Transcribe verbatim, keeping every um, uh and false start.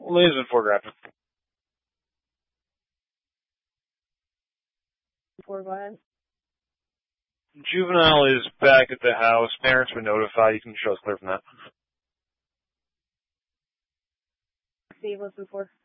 Laser four graphic. Four, go ahead. Juvenile is back at the house. Parents were notified. You can show us clear from that. Steve, listen for.